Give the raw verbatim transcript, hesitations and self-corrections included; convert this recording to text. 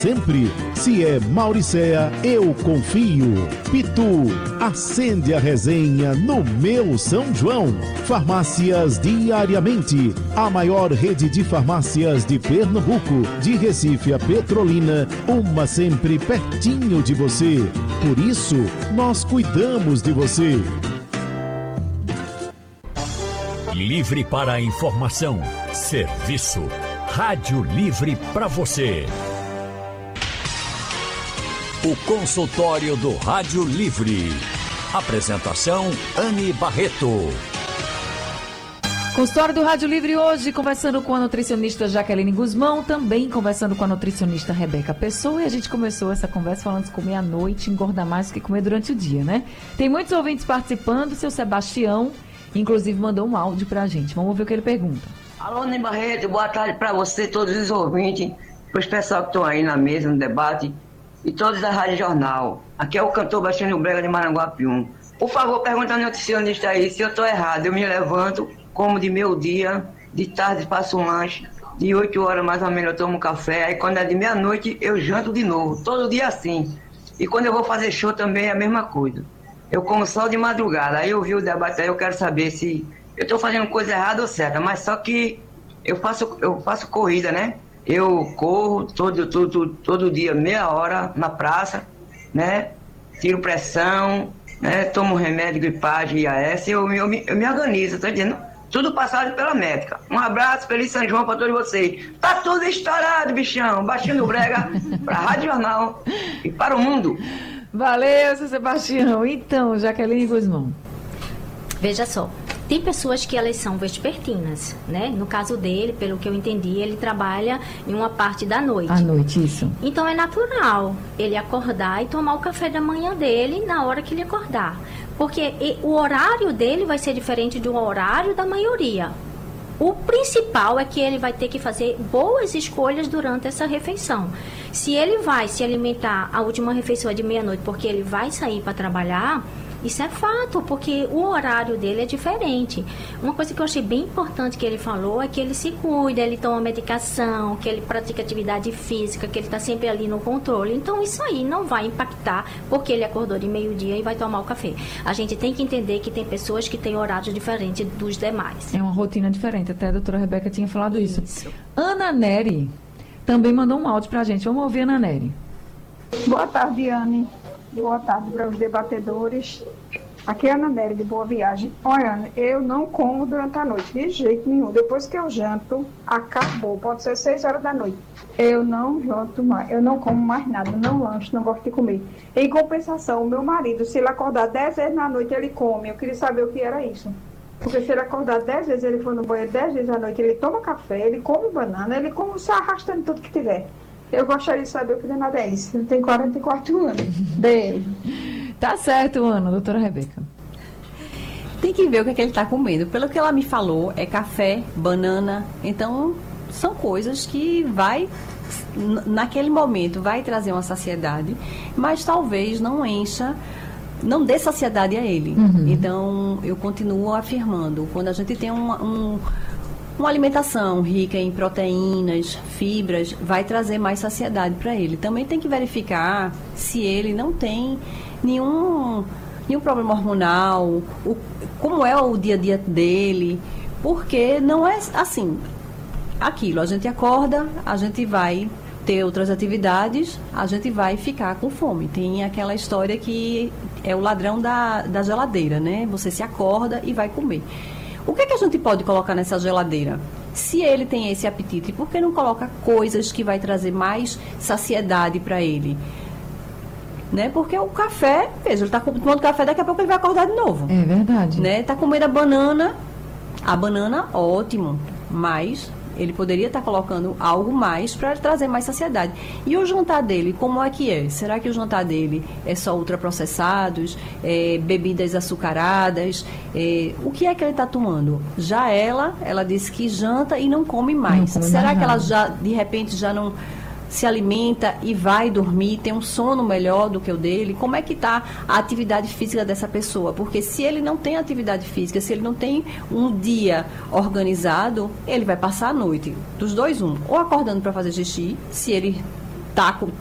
Sempre, se é Mauricéia, eu confio. Pitu, acende a resenha no meu São João. Farmácias Diariamente, a maior rede de farmácias de Pernambuco, de Recife a Petrolina, uma sempre pertinho de você. Por isso, nós cuidamos de você. Livre para a informação, serviço, Rádio Livre para você. O consultório do Rádio Livre. Apresentação Anne Barreto. Consultório do Rádio Livre hoje, conversando com a nutricionista Jaqueline Guzmão, também conversando com a nutricionista Rebeca Pessoa, e a gente começou essa conversa falando de comer à noite, engordar mais do que comer durante o dia, né? Tem muitos ouvintes participando, seu Sebastião, inclusive, mandou um áudio pra gente. Vamos ver o que ele pergunta. Alô, Anne Barreto, boa tarde pra você, todos os ouvintes, pros pessoal que estão aí na mesa, no debate, e todos da Rádio Jornal. Aqui é o cantor Baixinho Brega de Maranguapium. Por favor, pergunta ao nutricionista aí se eu estou errado. Eu me levanto, como de meio dia, de tarde faço um lanche, de oito horas mais ou menos eu tomo café, aí quando é de meia-noite eu janto de novo, todo dia assim. E quando eu vou fazer show também é a mesma coisa. Eu como só de madrugada, aí eu vi o debate aí, eu quero saber se eu estou fazendo coisa errada ou certa, mas só que eu faço, eu faço corrida, né? Eu corro todo, todo, todo dia, meia hora na praça, né? Tiro pressão, né? Tomo remédio, gripagem, I A S, eu, eu, eu, eu me organizo, tá entendendo? Tudo passado pela médica. Um abraço, feliz São João para todos vocês. Tá tudo estourado, bichão. Baixinho do Brega, para a Rádio Jornal e para o mundo. Valeu, seu Sebastião. Então, Jaqueline Guzmão. Veja só. Tem pessoas que elas são vespertinas, né? No caso dele, pelo que eu entendi, ele trabalha em uma parte da noite. À noite, isso. Então é natural ele acordar e tomar o café da manhã dele na hora que ele acordar. Porque o horário dele vai ser diferente do horário da maioria. O principal é que ele vai ter que fazer boas escolhas durante essa refeição. Se ele vai se alimentar, a última refeição é de meia-noite, porque ele vai sair para trabalhar, isso é fato, porque o horário dele é diferente. Uma coisa que eu achei bem importante que ele falou é que ele se cuida, ele toma medicação, que ele pratica atividade física, que ele está sempre ali no controle. Então, isso aí não vai impactar porque ele acordou de meio-dia e vai tomar o café. A gente tem que entender que tem pessoas que têm horários diferentes dos demais. É uma rotina diferente, até a doutora Rebeca tinha falado isso. Isso. Ana Nery também mandou um áudio pra gente. Vamos ouvir, Ana Nery. Boa tarde, Anne. Boa tarde para os debatedores. Aqui é a Ana Nery, de Boa Viagem. Olha, Ana, eu não como durante a noite, de jeito nenhum. Depois que eu janto, acabou. Pode ser seis horas da noite. Eu não janto mais, eu não como mais nada, não lancho, não gosto de comer. Em compensação, o meu marido, se ele acordar dez vezes na noite, ele come. Eu queria saber o que era isso. Porque se ele acordar dez vezes, ele for no banheiro dez vezes à noite, ele toma café, ele come banana, ele come se arrastando tudo que tiver. Eu gostaria de saber o que danado é isso. Eu tenho quarenta e quatro anos. Beijo. Tá certo, Ana, doutora Rebeca. Tem que ver o que, é que ele está comendo. Pelo que ela me falou, é café, banana. Então, são coisas que vai, naquele momento, vai trazer uma saciedade, mas talvez não encha, não dê saciedade a ele. Uhum. Então, eu continuo afirmando, quando a gente tem uma, um... Uma alimentação rica em proteínas, fibras, vai trazer mais saciedade para ele. Também tem que verificar se ele não tem nenhum, nenhum problema hormonal, o, como é o dia a dia dele, porque não é assim, aquilo, a gente acorda, a gente vai ter outras atividades, a gente vai ficar com fome. Tem aquela história que é o ladrão da, da geladeira, né? Você se acorda e vai comer. O que é que a gente pode colocar nessa geladeira? Se ele tem esse apetite, por que não coloca coisas que vai trazer mais saciedade para ele? Né? Porque o café, veja, ele está tomando café, daqui a pouco ele vai acordar de novo. É verdade. Né? Está comendo a banana, a banana, ótimo, mas ele poderia estar colocando algo mais para trazer mais saciedade. E o jantar dele, como é que é? Será que o jantar dele é só ultraprocessados, é, bebidas açucaradas? É, o que é que ele está tomando? Já ela, ela disse que janta e não come mais. Não come Será mais que ela já, de repente, já não se alimenta e vai dormir, tem um sono melhor do que o dele? Como é que está a atividade física dessa pessoa? Porque se ele não tem atividade física, se ele não tem um dia organizado, ele vai passar a noite, dos dois um, ou acordando para fazer xixi, se ele tá com